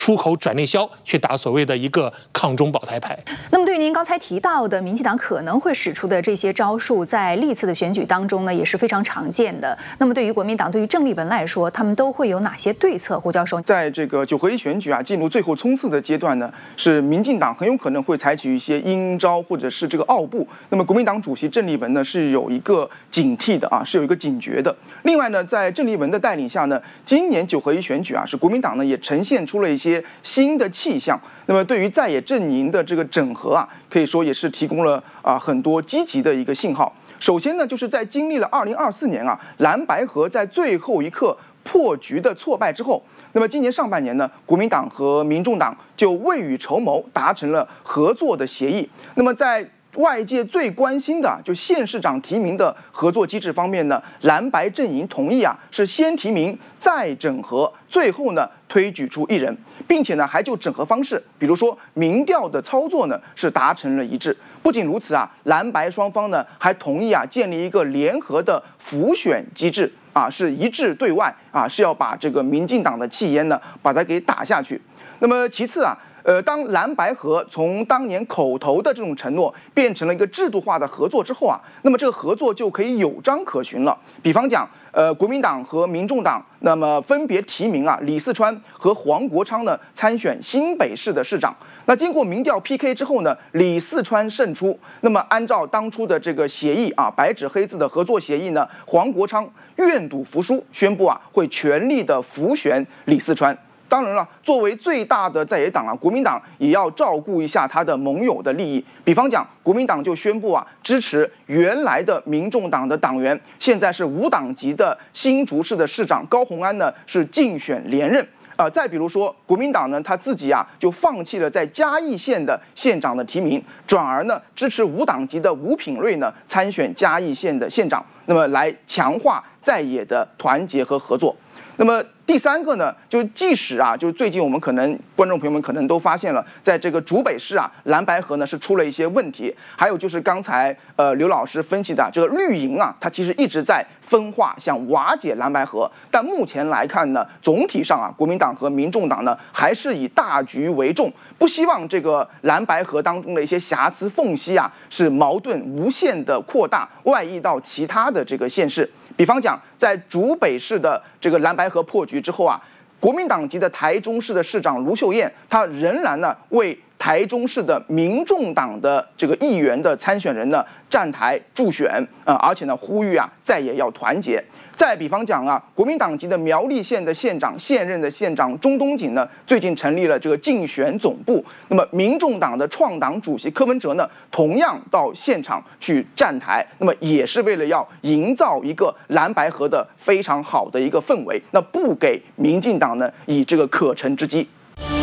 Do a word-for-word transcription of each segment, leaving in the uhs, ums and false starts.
出口转内销，去打所谓的一个抗中保台牌。 那么，对于您刚才提到的民进党可能会使出的这些招数，在历次的选举当中呢，也是非常常见的。那么，对于国民党，对于郑丽文来说，他们都会有哪些对策？胡教授， 在这个九合一选举啊，进入最后冲刺的阶段呢，是民进党很有可能会采取一些阴招或者是这个奥步。那么，国民党主席郑丽文呢，是有一个警惕的啊，是有一个警觉的。另外呢，在郑丽文的带领下呢，今年九合一选举啊，是国民党呢也呈现出了一些新的气象。那么对于在野阵营的这个整合啊，可以说也是提供了啊很多积极的一个信号。首先呢，就是在经历了二零二四年啊蓝白合在最后一刻破局的挫败之后，那么今年上半年呢，国民党和民众党就未雨绸缪，达成了合作的协议。那么在外界最关心的就县市长提名的合作机制方面呢，蓝白阵营同意啊是先提名再整合，最后呢推举出一人，并且呢还就整合方式，比如说民调的操作呢是达成了一致。不仅如此啊，蓝白双方呢还同意啊建立一个联合的辅选机制啊，是一致对外啊，是要把这个民进党的气焰呢把它给打下去。那么其次啊。呃，当蓝白合从当年口头的这种承诺变成了一个制度化的合作之后啊，那么这个合作就可以有章可循了。比方讲，呃，国民党和民众党那么分别提名啊李四川和黄国昌呢参选新北市的市长。那经过民调 P K 之后呢，李四川胜出。那么按照当初的这个协议啊，白纸黑字的合作协议呢，黄国昌愿赌服输，宣布啊会全力的辅选李四川。当然了，作为最大的在野党啊，国民党也要照顾一下他的盟友的利益。比方讲，国民党就宣布啊，支持原来的民众党的党员，现在是无党籍的新竹市的市长高虹安呢，是竞选连任。啊、呃，再比如说，国民党呢他自己啊就放弃了在嘉义县的县长的提名，转而呢支持无党籍的吴品瑞呢参选嘉义县的县长，那么来强化在野的团结和合作。那么第三个呢，就即使啊，就最近我们可能观众朋友们可能都发现了，在这个竹北市啊，蓝白合呢是出了一些问题。还有就是刚才呃刘老师分析的、啊、这个绿营啊，它其实一直在分化，想瓦解蓝白合。但目前来看呢，总体上啊，国民党和民众党呢还是以大局为重，不希望这个蓝白合当中的一些瑕疵缝隙啊，是矛盾无限的扩大，外溢到其他的这个县市。比方讲，在竹北市的这个蓝白合破局之后啊，国民党籍的台中市的市长卢秀燕，她仍然呢为台中市的民众党的这个议员的参选人呢站台助选，呃，而且呢呼吁啊在野要团结。再比方讲啊，国民党籍的苗栗县的县长，现任的县长钟东锦呢，最近成立了这个竞选总部。那么，民众党的创党主席柯文哲呢，同样到现场去站台，那么也是为了要营造一个蓝白合的非常好的一个氛围，那不给民进党呢以这个可乘之机。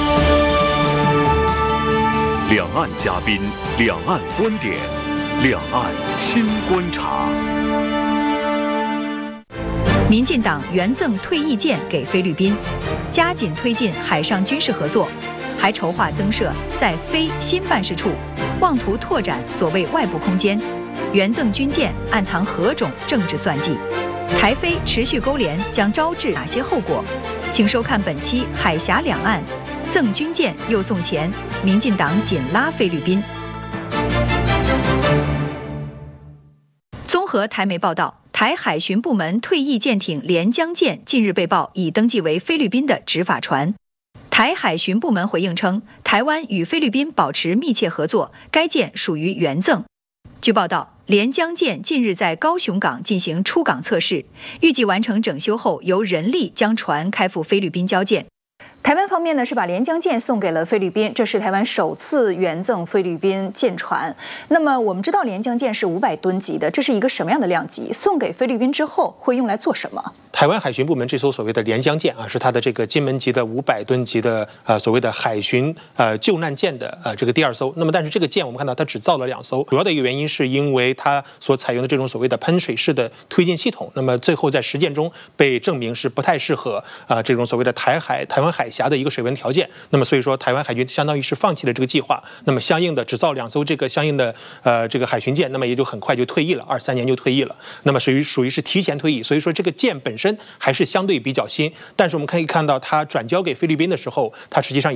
两岸嘉宾，两岸观点，两岸新观察。 民进党援赠退役舰给菲律宾，加紧推进海上军事合作，还筹划增设在菲新办事处，妄图拓展所谓外部空间。援赠军舰暗藏何种政治算计？台菲持续勾连将招致哪些后果？请收看本期《海峡两岸》，赠军舰又送钱，民进党紧拉菲律宾。综合台媒报道，台海巡部门退役舰艇连江舰近日被曝已登记为菲律宾的执法船。台海巡部门回应称，台湾与菲律宾保持密切合作，该舰属于援赠。据报道，连江舰近日在高雄港进行出港测试，预计完成整修后，由人力将船开赴菲律宾交舰。 台湾方面呢是把连江舰送给了菲律宾，这是台湾首次援赠菲律宾舰船。那么我们知道连江舰是五百吨级的，这是一个什么样的量级？送给菲律宾之后会用来做什么？ 台湾海巡部门这艘所谓的连江舰啊，是它的这个金门级的五百吨级的呃所谓的海巡呃救难舰的呃这个第二艘。那么但是这个舰我们看到它只造了两艘，主要的一个原因是因为它所采用的这种所谓的喷水式的推进系统，那么最后在实践中被证明是不太适合啊、呃、这种所谓的台海台湾海峡的一个水文条件。那么所以说台湾海军相当于是放弃了这个计划，那么相应的只造两艘这个相应的呃这个海巡舰，那么也就很快就退役了，二三年就退役了。那么属于属于是提前退役，所以说这个舰本身还是相对比较新，但是我们可以看到它转交给菲律宾的时候，它实际上